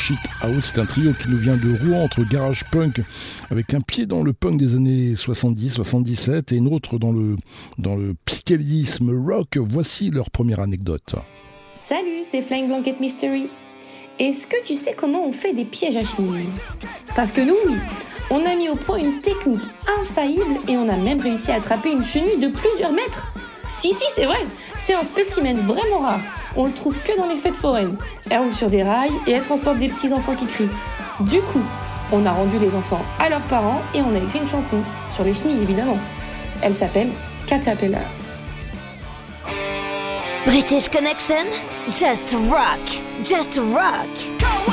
Shit House. C'est un trio qui nous vient de Rouen, entre garage punk avec un pied dans le punk des années 70-77 et une autre dans le psychédélisme rock. Voici leur première anecdote. Salut, c'est Flying Blanket Mystery. Est-ce que tu sais comment on fait des pièges à chenilles ? Parce que nous, oui, on a mis au point une technique infaillible et on a même réussi à attraper une chenille de plusieurs mètres. Si, c'est vrai, c'est un spécimen vraiment rare. On le trouve que dans les fêtes foraines. Elle roule sur des rails et elle transporte des petits enfants qui crient. Du coup, on a rendu les enfants à leurs parents et on a écrit une chanson, sur les chenilles évidemment. Elle s'appelle Caterpillar. British Connection, just rock, just rock.